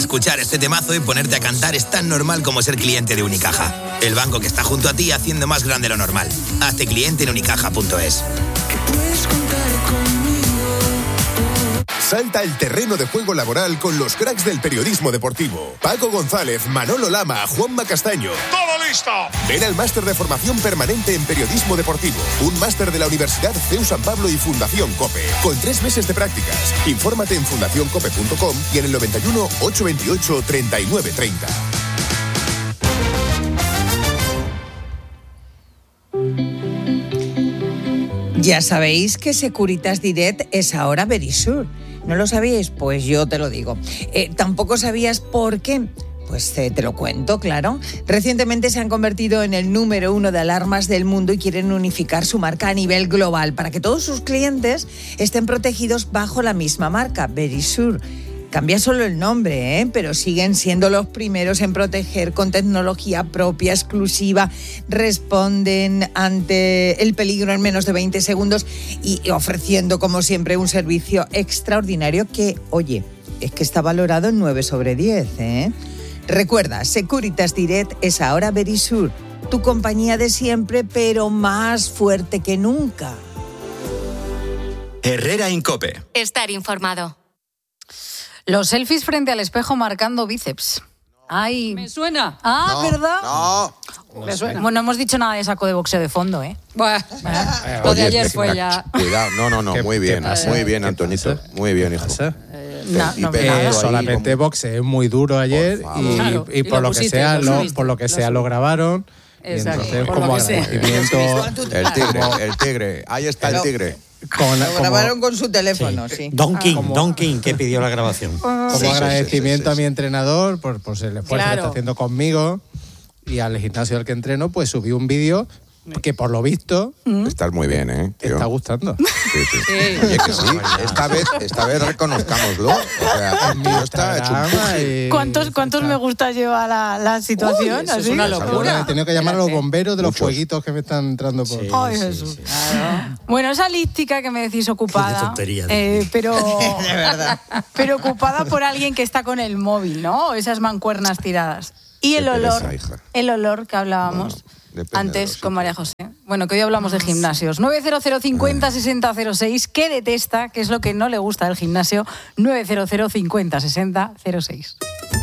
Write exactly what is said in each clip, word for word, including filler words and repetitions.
Escuchar este temazo y ponerte a cantar es tan normal como ser cliente de Unicaja. El banco que está junto a ti haciendo más grande lo normal. Hazte cliente en unicaja punto es. Salta el terreno de juego laboral con los cracks del periodismo deportivo. Paco González, Manolo Lama, Juanma Castaño. ¡Todo listo! Ven al máster de formación permanente en periodismo deportivo. Un máster de la Universidad C E U San Pablo y Fundación COPE. Con tres meses de prácticas. Infórmate en fundación cope punto com y en el noventa y uno, ochocientos veintiocho, treinta y nueve treinta. Ya sabéis que Securitas Direct es ahora Verisure. ¿No lo sabíais? Pues yo te lo digo. Eh, ¿Tampoco sabías por qué? Pues eh, te lo cuento, claro. Recientemente se han convertido en el número uno de alarmas del mundo y quieren unificar su marca a nivel global para que todos sus clientes estén protegidos bajo la misma marca, Verisure. Cambia solo el nombre, ¿eh? Pero siguen siendo los primeros en proteger con tecnología propia, exclusiva, responden ante el peligro en menos de veinte segundos y ofreciendo, como siempre, un servicio extraordinario que, oye, es que está valorado en nueve sobre diez, ¿eh? Recuerda, Securitas Direct es ahora Verisure, tu compañía de siempre, pero más fuerte que nunca. Herrera Incope. Estar informado. Los selfies frente al espejo marcando bíceps. Ay, me suena. Ah, no, ¿verdad? No, me suena. Bueno, no hemos dicho nada de saco de boxeo de fondo, ¿eh? Bueno, eh, lo de ayer fue ya. Cuidado, no, no, no, muy bien, muy bien, Antonito, muy bien, hijo. Eh, no, no, eh, solamente como... boxeo muy duro ayer y, claro, y, y, por, y lo lo sea, lo, por lo que sea lo grabaron. Exacto. Y entonces, como agradecimiento. El tigre, el tigre, ahí está el tigre. Con, lo grabaron como, con su teléfono, sí. sí. Don King, ah, Don King, que pidió la grabación. Como sí, agradecimiento sí, sí, sí, sí. a mi entrenador por, por el esfuerzo claro. que está haciendo conmigo y al gimnasio al que entreno, pues subí un vídeo que por lo visto mm. estás muy bien, ¿eh? Te está gustando. Sí, sí. sí. Oye, que sí. Esta vez, esta vez reconozcámoslo. O sea, el mío está hecho un y... ¿Cuántos, cuántos me gusta lleva la, la situación? Uy, eso es una locura. He tenido que llamar a los bomberos de los Muchos. fueguitos que me están entrando por... Sí, Ay, Jesús. Sí, sí. Claro. Bueno, esa lística que me decís ocupada, eh, pero, de verdad. pero ocupada por alguien que está con el móvil, ¿no? Esas mancuernas tiradas. Y el olor, pereza, el olor que hablábamos... No. Depende antes con María José. Bueno, que hoy hablamos de gimnasios. nueve cero cero cincuenta sesenta cero seis. ¿Qué detesta? ¿Qué es lo que no le gusta del gimnasio? nueve cero cero cincuenta sesenta cero seis.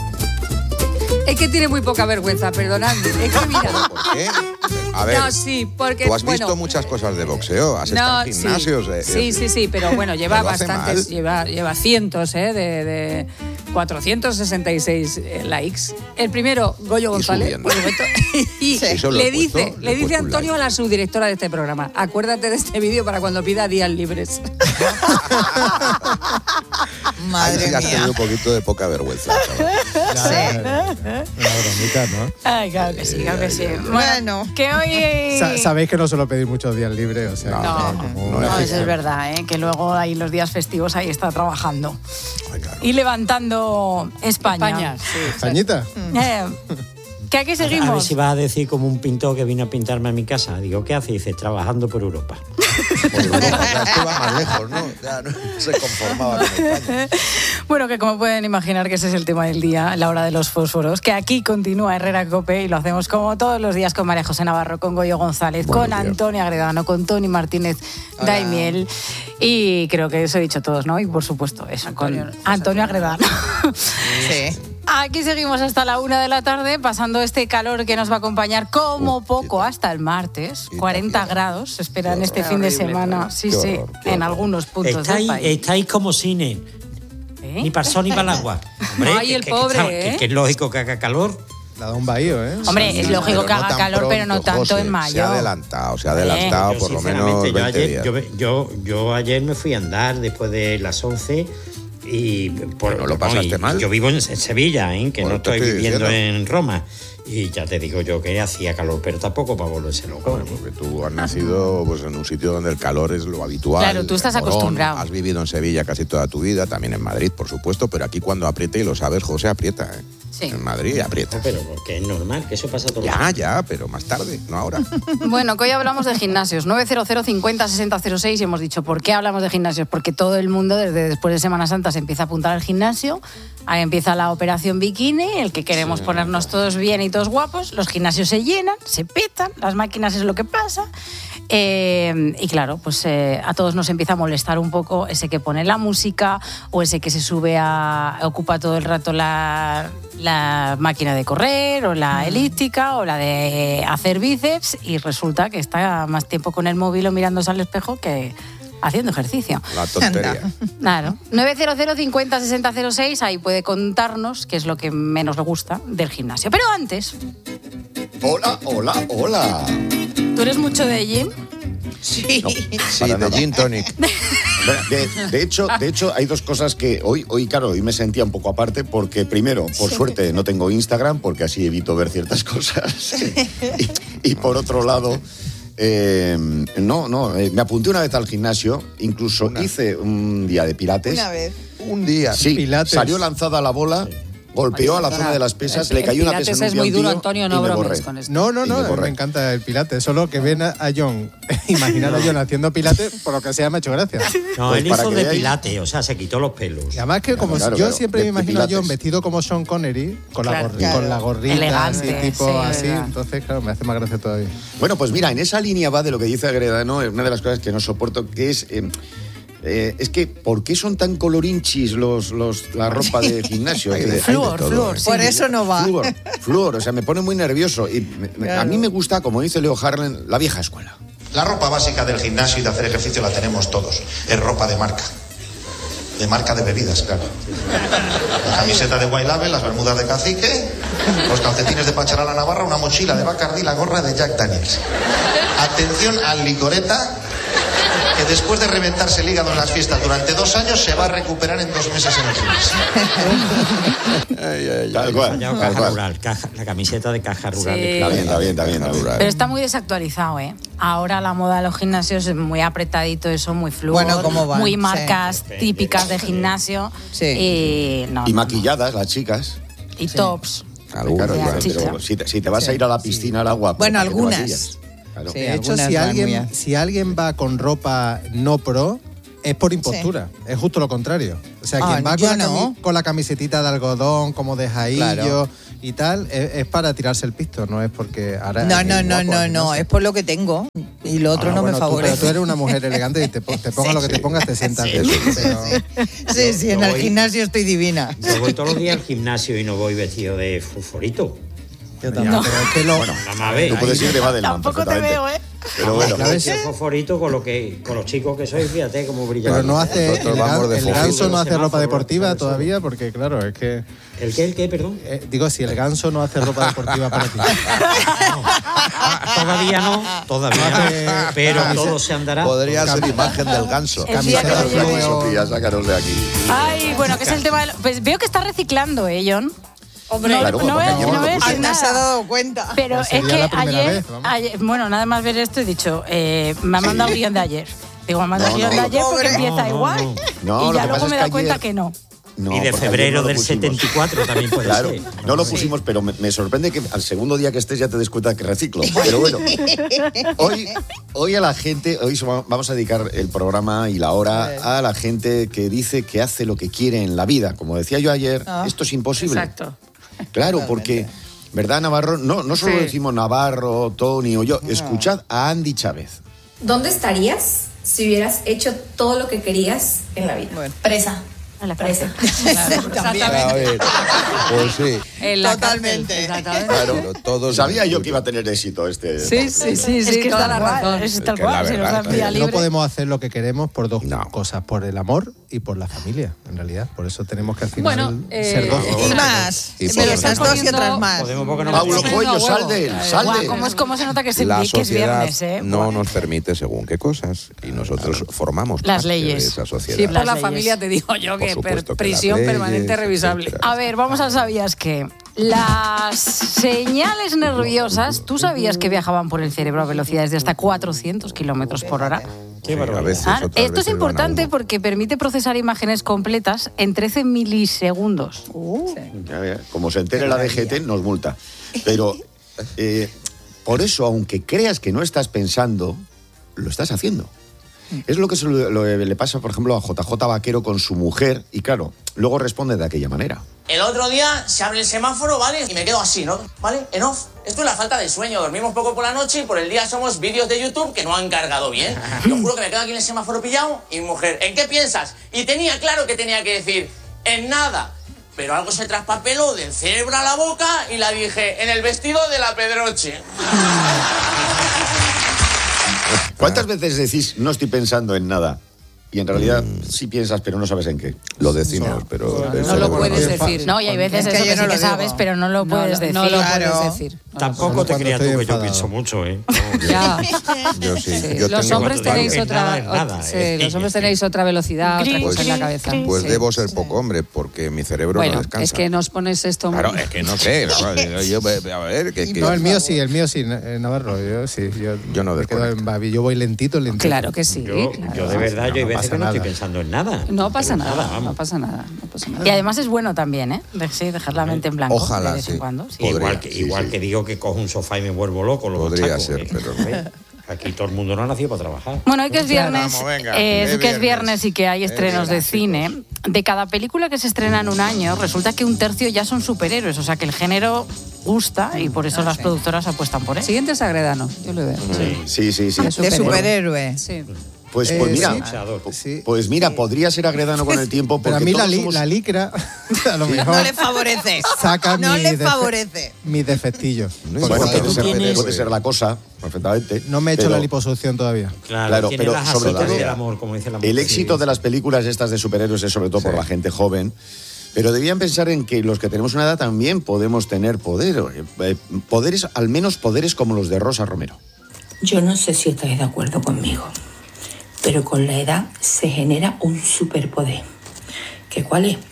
Es que tiene muy poca vergüenza, perdonadme. Es que mira. ¿Por qué? A ver, no, sí, porque, tú has visto bueno, muchas cosas de boxeo, has no, estado en gimnasios. Sí, eh, sí, eh, sí, sí, pero bueno, lleva bastantes, lleva, lleva cientos eh, de, de cuatrocientos sesenta y seis likes. El primero, Goyo González, por supuesto, y sí. le dice, puesto, le dice Antonio like. a la subdirectora de este programa, acuérdate de este vídeo para cuando pida días libres. Madre Ahí sí mía. Has tenido un poquito de poca vergüenza. Sí. Una bromita, ¿no? Ay, claro que sí, claro que sí. Bueno, que hoy... Sa- Sabéis que no suelo pedir muchos días libres, o sea... No, no, no, no, no eso es verdad, ¿eh? Que luego ahí los días festivos ahí está trabajando. Ay, claro. Y levantando España. España, sí. ¿Españita? Eh, ¿Que aquí seguimos? A ver si vas a decir como un pintor que vino a pintarme a mi casa. Digo, ¿qué hace? Dice, trabajando por Europa. Por Europa, ya es que va más lejos, ¿no? Ya no se conformaba con España. Bueno, que como pueden imaginar que ese es el tema del día, la hora de los fósforos, que aquí continúa Herrera Cope y lo hacemos como todos los días con María José Navarro, con Goyo González, Buenos con días. Antonio Agredano, con Tony Martínez Hola. Daimiel y creo que eso he dicho todos, ¿no? Y por supuesto eso, Antonio, con Antonio Agredano. Sí. Aquí seguimos hasta la una de la tarde, pasando este calor que nos va a acompañar como uh, poco hasta el martes. cuarenta grados se esperan horror, este fin horrible, de semana. Pero, sí, sí, horror, en horror. algunos puntos estáis, del país. Estáis como cine. ¿Eh? Ni para sol ni para el agua. Hombre, Ay, el que, pobre, que, ¿eh? que, que es lógico que haga calor. La da un bahío, ¿eh? Hombre, es lógico pero que haga no calor, pronto, pero no tanto José, en mayo. Se ha adelantado, se ha adelantado eh, por lo menos veinte yo ayer, días. Yo, yo, yo ayer me fui a andar después de las once y... Por, ¿No lo pasaste no, mal? Yo vivo en Sevilla, ¿eh? Que bueno, no estoy, estoy viviendo diciendo. en Roma. Y ya te digo yo que hacía calor, pero tampoco para volverse loco. Bueno, porque tú has nacido pues, en un sitio donde el calor es lo habitual. Claro, tú estás Morón, acostumbrado. Has vivido en Sevilla casi toda tu vida, también en Madrid, por supuesto, pero aquí cuando aprieta, y lo sabes, José, aprieta, ¿eh? sí. en Madrid aprieta. No, pero porque es normal, que eso pasa todo. Ya, ya, pero más tarde, no ahora. Bueno, que hoy hablamos de gimnasios. nueve cero cero cincuenta sesenta cero seis y hemos dicho, ¿por qué hablamos de gimnasios? Porque todo el mundo desde después de Semana Santa se empieza a apuntar al gimnasio, ahí empieza la operación bikini, el que queremos sí, ponernos todos bien y todos guapos, los gimnasios se llenan, se petan, las máquinas es lo que pasa. Eh, y claro, pues eh, a todos nos empieza a molestar un poco ese que pone la música o ese que se sube a ocupa todo el rato la, la máquina de correr o la elíptica o la de hacer bíceps y resulta que está más tiempo con el móvil o mirándose al espejo que haciendo ejercicio. La tontería. Claro. nueve cero cero cincuenta sesenta cero seis, ahí puede contarnos qué es lo que menos le gusta del gimnasio. Pero antes... Hola, hola, hola. ¿Tú eres mucho de gym? Sí. No, sí, de gin tonic. De, de, hecho, de hecho, hay dos cosas que hoy, hoy, claro, hoy me sentía un poco aparte porque, primero, por sí. suerte, no tengo Instagram porque así evito ver ciertas cosas. y, y por otro lado... Eh, no, no, eh, me apunté una vez al gimnasio, incluso una. hice un día de pilates. Una vez. Un día. Sí, pilates. Salió lanzada la bola, golpeó a la zona de las pesas, el, le cayó una pesa en un es muy duro, Antonio, no bromes con esto. No, no, no, me, me encanta el pilates, solo que ven a, a John, imaginar a John haciendo pilates, por lo que sea me ha hecho gracia. No, pues él hizo de pilates, o sea, se quitó los pelos. Y además que como claro, yo claro, siempre de, me imagino a John vestido como Sean Connery, con, claro, la, gorri, claro. con la gorrita, elegante, así, tipo sí, así, verdad. Entonces, claro, me hace más gracia todavía. Bueno, pues mira, en esa línea va de lo que dice Agredano, es una de las cosas que no soporto, que es... Eh, Eh, es que, ¿por qué son tan colorinchis los, los, la ropa de gimnasio? de, flúor, flúor. Sí. Por eso no va. Flúor, flúor, o sea, me pone muy nervioso. Y me, claro. A mí me gusta, como dice Leo Harlem, la vieja escuela. La ropa básica del gimnasio y de hacer ejercicio la tenemos todos. Es ropa de marca. De marca de bebidas, claro. La camiseta de White Label, las bermudas de Cacique, los calcetines de Pacharala Navarra, una mochila de Bacardi, la gorra de Jack Daniels. Atención al licoreta, que después de reventarse el hígado en las fiestas durante dos años se va a recuperar en dos meses en el gimnasio. Tal cual, tal caja cual. rural, caja, la camiseta de caja rural. Sí. Está bien, está bien, está bien, está bien. Pero está muy desactualizado, ¿eh? Ahora la moda de los gimnasios es muy apretadito, eso, muy flúor, bueno, ¿cómo van? muy marcas sí. típicas de gimnasio. Sí. Y, no, y no, maquilladas, no. las chicas. Y sí. tops. Algunas, claro, pero si te, si te vas sí. a ir a la piscina al agua... Bueno, algunas. Claro. Sí, de hecho, si alguien, si alguien va con ropa no pro, es por impostura. Sí. Es justo lo contrario. O sea, ah, quien va con la, no. con la camisetita de algodón, como de jaillo claro. y tal, es, es para tirarse el pisto, no es porque... Ahora no, es no, no, guapo, no, no, es por lo que tengo. Y lo otro ah, no bueno, me favorece. Tú, pero tú eres una mujer elegante y te, te pongas sí. lo que te pongas, te sientas sí. bien. Pero... Sí, sí, en el voy, gimnasio estoy divina. Yo voy todos los días al gimnasio y no voy vestido de fosforito. Yo también. No. Pero es que lo... Bueno, tú puedes ir de Badelman. Tampoco te veo, ¿eh? Pero bueno, claro, es el fosforito con lo que con los chicos que sois, fíjate cómo brilla. Pero no hace el, gan, el ganso no hace ropa deportiva todavía porque claro, es que ¿El qué? ¿El qué? Perdón. Eh, digo, si el ganso no hace ropa deportiva para ti. No, todavía no, todavía no, pero todo se andará. Podría ser imagen del ganso. Camiseta de Sofía, sácanos de aquí. Ay, bueno, que es el tema de... Pues veo que está reciclando, ¿eh, John? Hombre, no, claro, no, ves, no ves no nada. se ha dado cuenta. Pero pues es que ayer, vez, ayer, bueno, nada más ver esto he dicho, eh, me ha mandado guión de ayer. Digo, me ha mandado no, guión no, de ayer porque pobre. empieza no, igual. No, y ya luego me he dado cuenta ayer... que no. No, y de febrero no del setenta y cuatro también puede claro, ser. No lo pusimos, sí. Pero me, me sorprende que al segundo día que estés ya te des cuenta que reciclo. Pero bueno, hoy, hoy a la gente, hoy vamos a dedicar el programa y la hora a la gente que dice que hace lo que quiere en la vida. Como decía yo ayer, oh, esto es imposible. Exacto. Claro, porque, ¿verdad, Navarro? No, no solo sí. decimos Navarro, Tony o yo. No. Escuchad a Andy Chávez. ¿Dónde estarías si hubieras hecho todo lo que querías en la vida? Bueno. Presa. A la presa. Claro, exactamente. Pues sí. En la Totalmente. Exactamente. Claro, todos sabía yo que iba a tener éxito este. Sí, sí, sí. Es que está la razón. Es tal cual. Si nos da no podemos hacer lo que queremos por dos no. cosas: por el amor y por la familia, en realidad. Por eso tenemos que al final bueno, eh, ser dos. Y más. Y pero esas dos y otras más. Paulo Coelho, sal de él, sal de él. ¿Cómo, es, ¿Cómo se nota que, se, la que es viernes? Eh? No bueno. nos permite según qué cosas y nosotros formamos las parte leyes. de esa sociedad. Sí, por las la leyes. Familia te digo yo que per, prisión leyes, permanente revisable. Etcétera. A ver, vamos a ¿sabías qué? Las señales nerviosas, ¿tú sabías que viajaban por el cerebro a velocidades de hasta cuatrocientos kilómetros por hora? Qué Sí, a veces, Ah, otras esto es veces van a importante uno. porque permite procesar imágenes completas en trece milisegundos. Uh. Ya, ya. Como se entere la D G T, nos multa. Pero eh, por eso, aunque creas que no estás pensando, lo estás haciendo. Es lo que se lo- lo- le pasa, por ejemplo, a J J Vaquero con su mujer, y claro, luego responde de aquella manera. El otro día se abre el semáforo, ¿vale? Y me quedo así, ¿no? ¿Vale? En off. Esto es la falta de sueño. Dormimos poco por la noche y por el día somos vídeos de YouTube que no han cargado bien. Yo juro que me quedo aquí en el semáforo pillado y mi mujer, ¿en qué piensas? Y tenía claro que tenía que decir, en nada. Pero algo se traspapeló del cerebro a la boca y la dije, en el vestido de la Pedroche. ¿Cuántas veces decís, no estoy pensando en nada? Y en realidad sí piensas, pero no sabes en qué. Lo decimos, pero... No lo puedes decir. No, y hay veces Es que eso yo que no sí lo que digo. sabes, pero no lo No, puedes no, decir. no lo Claro. puedes decir. Tampoco Solo te cuando creas tú estoy que yo enfadado. pienso mucho, ¿eh? Ya. Yo sí. Sí. Yo Los tengo- hombres cuando tenéis digo, otra, nada es nada, ot- sí, eh. los hombres tenéis otra velocidad, otra Pues, cosa en la cabeza. pues Sí. debo ser poco hombre, porque mi cerebro Bueno, no descansa. Es que nos pones esto... Claro, es que no sé. Yo, yo- a ver, que, que- No, el mío sí, el mío sí, eh, Navarro. Yo sí. Yo, Yo no me quedo desconecto. en Babi. Yo voy lentito, lentito. Claro que sí. Yo, claro. yo de verdad, yo hay No veces pasa que no estoy nada. pensando en nada. No pasa Pero nada, vamos. no pasa nada, no pasa nada. Y además es bueno también, ¿eh? De, sí, dejar la mente en blanco Ojalá, de vez en sí. cuando. Sí. Podría, igual que, sí, igual sí. que digo que cojo un sofá y me vuelvo loco. Lo Podría machaco, ser, ¿eh? pero- ¿Eh? Aquí todo el mundo no ha nacido para trabajar. Bueno, hoy que es viernes, Vamos, venga, eh, es que es viernes. viernes y que hay estrenos de cine, de cada película que se estrena en un año, resulta que un tercio ya son superhéroes, o sea que el género gusta y por eso las productoras apuestan por él. Siguiente es Agredano, yo lo veo. Sí, sí, sí. De superhéroe. Sí. Pues, Eh, pues mira, sí. Sí. pues mira, podría ser Agredano con el tiempo, Pero porque a mí la, todos li- somos- la licra, a lo mejor, No le favorece. saca No mi le defe- favorece. mis defectillos. No Porque Bueno, importa, puede tú ser, tienes- puede ser la cosa, perfectamente. no me he hecho pero la liposucción todavía. Claro, Claro, tiene pero las sobre azotas todo- del amor, como dice la El mujer. éxito de las películas estas de superhéroes es sobre todo por Sí. la gente joven. Pero debían pensar en que los que tenemos una edad también podemos tener poder. eh, Poderes, al menos poderes como los de Rosa Romero. Yo no sé si estáis de acuerdo conmigo, pero con la edad se genera un superpoder. ¿Qué cuál es?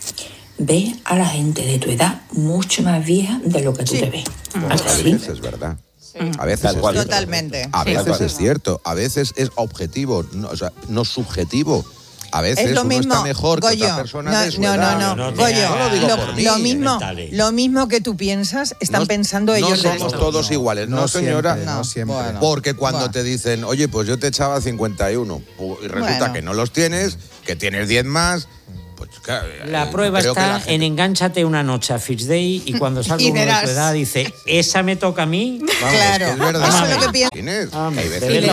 Ve a la gente de tu edad mucho más vieja de lo que tú te ves. A ¿Así? veces es verdad. A veces Tal es cual. cierto. Totalmente. A Sí. veces Tal cual. es cierto, a veces es objetivo, no, o sea, no subjetivo. A veces Es lo uno mismo, está mejor que Goyo. otra persona no, de su no, edad. no, no, No, no, Goyo, no lo digo lo, por mí, lo mismo, mentales. lo mismo que tú piensas, están No- pensando no ellos de somos esto. todos iguales, no, No señora. siempre, no siempre. Bueno. Porque cuando Bueno. te dicen, oye, pues yo te echaba cincuenta y uno, y resulta Bueno. que no los tienes, que tienes diez más, pues claro, La eh, prueba creo que está la gente- en engánchate una noche a Fitch Day y cuando salga Y uno de verás. tu edad dice, esa me toca a mí. Vamos, Claro, es que es verdad. eso es lo que pienso. Inés, Ah, que hay me- veces